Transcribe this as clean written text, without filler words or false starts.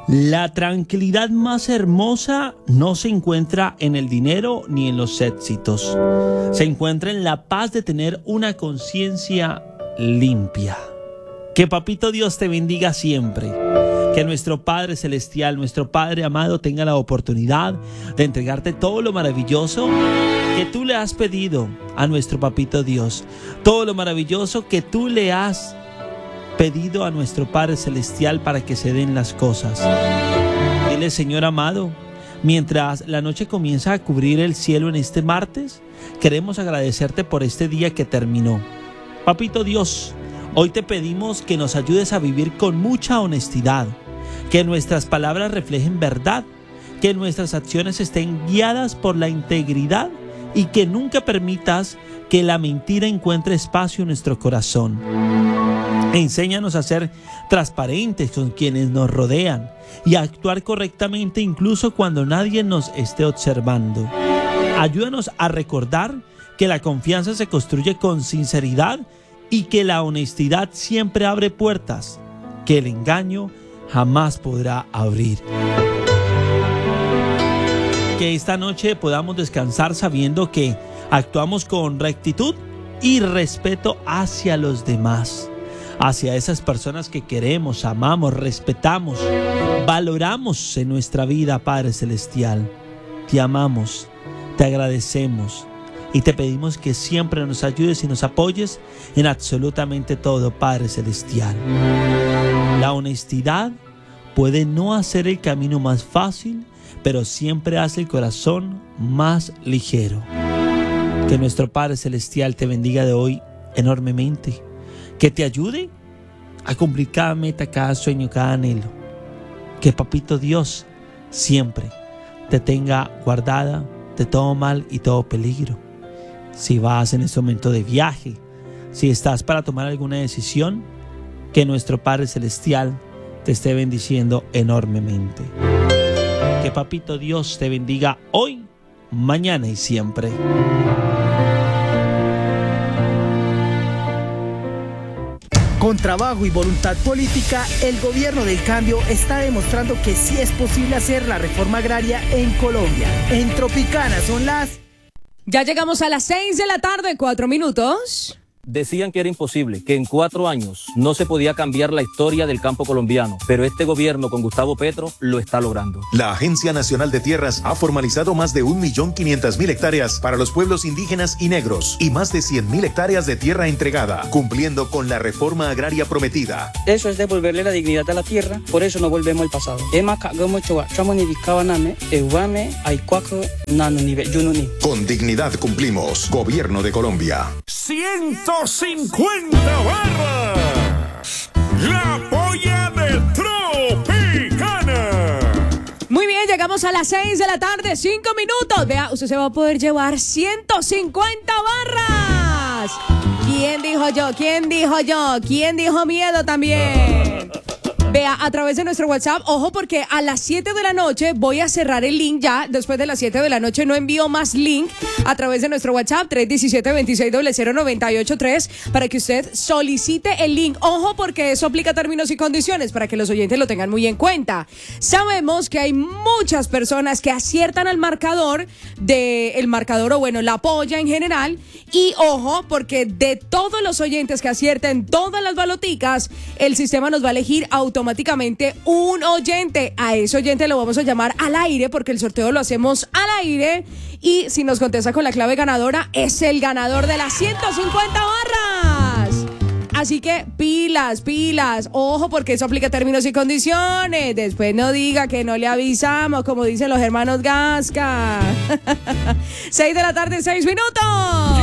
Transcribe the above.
La tranquilidad más hermosa no se encuentra en el dinero ni en los éxitos. Se encuentra en la paz de tener una conciencia limpia. Que Papito Dios te bendiga siempre. Que nuestro Padre Celestial, nuestro Padre amado, tenga la oportunidad de entregarte todo lo maravilloso que tú le has pedido a nuestro Papito Dios. Todo lo maravilloso que tú le has pedido a nuestro Padre Celestial para que se den las cosas. Dile, Señor amado, mientras la noche comienza a cubrir el cielo en este martes, queremos agradecerte por este día que terminó. Papito Dios, hoy te pedimos que nos ayudes a vivir con mucha honestidad, que nuestras palabras reflejen verdad, que nuestras acciones estén guiadas por la integridad y que nunca permitas que la mentira encuentre espacio en nuestro corazón. Enséñanos a ser transparentes con quienes nos rodean y a actuar correctamente incluso cuando nadie nos esté observando. Ayúdanos a recordar que la confianza se construye con sinceridad y que la honestidad siempre abre puertas que el engaño jamás podrá abrir. Que esta noche podamos descansar sabiendo que actuamos con rectitud y respeto hacia los demás, hacia esas personas que queremos, amamos, respetamos, valoramos en nuestra vida, Padre Celestial. Te amamos, te agradecemos y te pedimos que siempre nos ayudes y nos apoyes en absolutamente todo, Padre Celestial. La honestidad puede no hacer el camino más fácil, pero siempre hace el corazón más ligero. Que nuestro Padre Celestial te bendiga de hoy enormemente. Que te ayude a cumplir cada meta, cada sueño, cada anhelo. Que Papito Dios siempre te tenga guardada de todo mal y todo peligro. Si vas en este momento de viaje, si estás para tomar alguna decisión, que nuestro Padre Celestial te esté bendiciendo enormemente. Que Papito Dios te bendiga hoy, mañana y siempre. Con trabajo y voluntad política, el gobierno del cambio está demostrando que sí es posible hacer la reforma agraria en Colombia. En Tropicana son las... Ya llegamos a las 6 de la tarde, 4 minutos. Decían que era imposible, que en 4 años no se podía cambiar la historia del campo colombiano, pero este gobierno con Gustavo Petro lo está logrando. La Agencia Nacional de Tierras ha formalizado más de 1.500.000 hectáreas para los pueblos indígenas y negros y más de 100.000 hectáreas de tierra entregada, cumpliendo con la reforma agraria prometida. Eso es devolverle la dignidad a la tierra, por eso no volvemos al pasado. Con dignidad cumplimos. Gobierno de Colombia. 150 barras. La polla de Tropicana. Muy bien, llegamos a las 6 de la tarde, 5 minutos. Vea, usted se va a poder llevar 150 barras. ¿Quién dijo yo? ¿Quién dijo yo? ¿Quién dijo miedo también? Vea, a través de nuestro WhatsApp, ojo porque a las 7 de la noche voy a cerrar el link ya. Después de las 7 de la noche no envío más link a través de nuestro WhatsApp 317-2600-983 para que usted solicite el link. Ojo porque eso aplica términos y condiciones para que los oyentes lo tengan muy en cuenta. Sabemos que hay muchas personas que aciertan al marcador o bueno, la polla en general. Y ojo porque de todos los oyentes que acierten todas las baloticas, el sistema nos va a elegir automáticamente un oyente. A ese oyente lo vamos a llamar al aire porque el sorteo lo hacemos al aire y si nos contesta con la clave ganadora es el ganador de las 150 barras. Así que pilas, ojo porque eso aplica términos y condiciones. Después no diga que no le avisamos, como dicen los hermanos Gasca. 6 de la tarde, 6 minutos.